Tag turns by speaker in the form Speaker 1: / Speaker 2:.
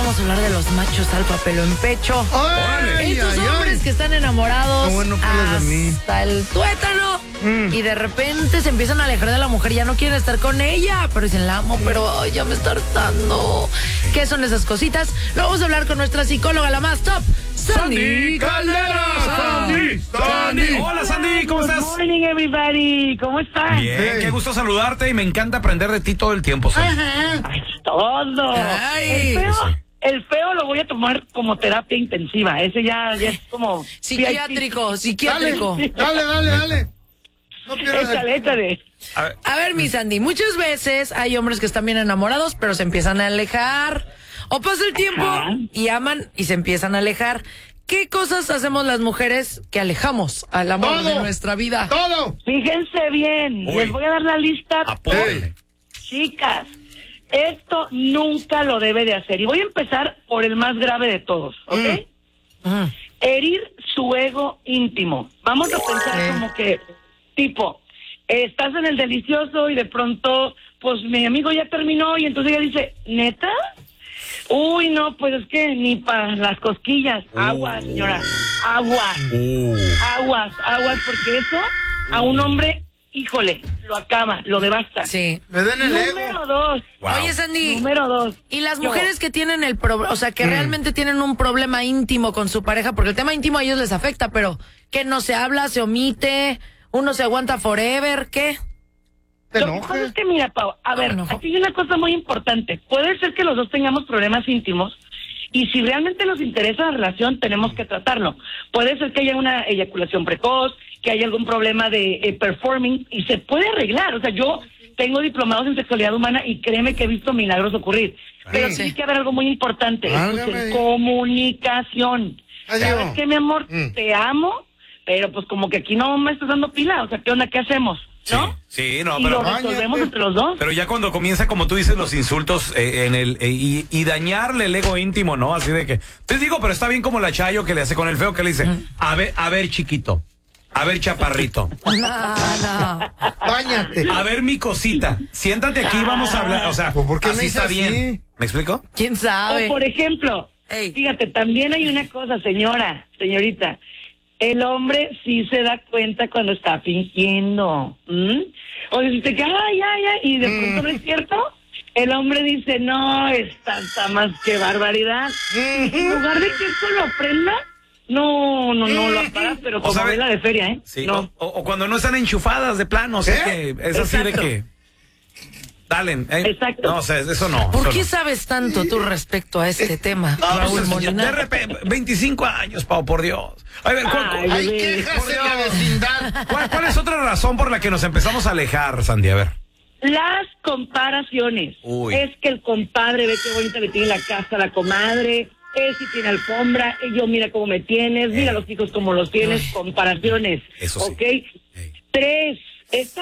Speaker 1: vamos a hablar de los machos alfa pelo en pecho. Estos hombres que están enamorados hasta el tuétano y de repente se empiezan a alejar de la mujer, ya no quieren estar con ella, pero dicen, la amo, pero ay, ya me está hartando. ¿Qué son esas cositas? Lo vamos a hablar con nuestra psicóloga, la más top, Sandy Caldera.
Speaker 2: Sandy. Hola, Sandy, ¿cómo estás?
Speaker 3: Good morning, everybody. ¿Cómo estás?
Speaker 2: Bien, qué gusto saludarte y me encanta aprender de ti todo el tiempo, Sandy.
Speaker 3: Ay, todo.
Speaker 1: Ay.
Speaker 3: El feo lo voy a tomar como terapia intensiva. Ese ya es como...
Speaker 1: Psiquiátrico.
Speaker 4: Dale. No pierdas
Speaker 3: Échale.
Speaker 1: A ver, mi Sandy, muchas veces hay hombres que están bien enamorados, pero se empiezan a alejar. O pasa el tiempo y aman y se empiezan a alejar. ¿Qué cosas hacemos las mujeres que alejamos al amor de nuestra vida?
Speaker 4: ¡Todo!
Speaker 3: Fíjense bien.
Speaker 2: Uy.
Speaker 3: Les voy a dar la lista.
Speaker 2: Apóyale.
Speaker 3: Chicas, esto nunca lo debe de hacer. Y voy a empezar por el más grave de todos, ¿ok? Herir su ego íntimo. Vamos a pensar como que, tipo, estás en el delicioso y de pronto, pues mi amigo ya terminó y entonces ella dice, ¿neta? Uy, no, pues es que ni para las cosquillas. Aguas, señora, aguas, porque eso a un hombre, híjole, lo acaba, lo devasta.
Speaker 1: Sí.
Speaker 4: Me den el ego.
Speaker 3: Número 2.
Speaker 2: Wow.
Speaker 1: Oye, Sandy.
Speaker 3: Número 2.
Speaker 1: Y las mujeres que tienen el problema, o sea, que realmente tienen un problema íntimo con su pareja, porque el tema íntimo a ellos les afecta, pero que no se habla, se omite, uno se aguanta forever, ¿qué?
Speaker 4: ¿Te
Speaker 3: Lo que pasa
Speaker 4: enojas?
Speaker 3: es que, mira, Pau, a ver, aquí hay una cosa muy importante. Puede ser que los dos tengamos problemas íntimos y si realmente nos interesa la relación, tenemos que tratarlo. Puede ser que haya una eyaculación precoz, que haya algún problema de performing y se puede arreglar. O sea, yo tengo diplomados en sexualidad humana y créeme que he visto milagros ocurrir. Pero tiene que haber algo muy importante, escuchen, comunicación. ¿Sabes qué, mi amor? Te amo, pero pues como que aquí no me estás dando pila. O sea, ¿qué onda? ¿Qué hacemos? ¿No?
Speaker 2: Sí, no,
Speaker 3: Y
Speaker 2: pero
Speaker 3: lo resolvemos entre los dos.
Speaker 2: Pero ya cuando comienza, como tú dices, los insultos y dañarle el ego íntimo, ¿no? Así de que, te digo, pero está bien como la Chayo que le hace con el feo, que le dice, a ver, chiquito, a ver, chaparrito,
Speaker 1: No.
Speaker 4: Báñate.
Speaker 2: a ver, mi cosita, siéntate aquí, vamos a hablar, o sea,
Speaker 4: ¿Por qué
Speaker 2: así
Speaker 4: me
Speaker 2: está
Speaker 4: dices
Speaker 2: bien.
Speaker 4: así?
Speaker 2: ¿Me explico?
Speaker 1: ¿Quién
Speaker 3: O
Speaker 1: sabe?
Speaker 3: por ejemplo,
Speaker 1: Ey.
Speaker 3: fíjate, también hay una cosa, señorita. El hombre sí se da cuenta cuando está fingiendo. O si te queda, ay, y de pronto no es cierto, el hombre dice, no, está más que barbaridad. En lugar de que esto lo aprenda, no, lo apaga, pero como
Speaker 2: sabe-
Speaker 3: vela de feria, ¿eh?
Speaker 2: Sí,
Speaker 3: No.
Speaker 2: o cuando no están enchufadas de plano, o sea que es así
Speaker 3: Exacto.
Speaker 2: de que, dale,
Speaker 3: Exacto.
Speaker 2: no, o sea, eso no.
Speaker 1: ¿Por
Speaker 2: eso
Speaker 1: qué
Speaker 2: no.
Speaker 1: sabes tanto tú respecto a este tema,
Speaker 2: No,
Speaker 1: Raúl
Speaker 2: pues,
Speaker 1: Molina?
Speaker 2: de repente, 25 años, Pau, por Dios. A ver,
Speaker 3: Ay,
Speaker 4: Hay
Speaker 3: bebé.
Speaker 4: quejas en la vecindad.
Speaker 2: ¿cuál es otra razón por la que nos empezamos a alejar, Sandy? A ver.
Speaker 3: Las comparaciones.
Speaker 2: Uy.
Speaker 3: Es que el compadre ve qué bonita le tiene la casa la comadre, él sí tiene alfombra, y yo mira cómo me tienes, mira los hijos cómo los tienes, comparaciones.
Speaker 2: Eso sí.
Speaker 3: ¿Ok? 3. Esta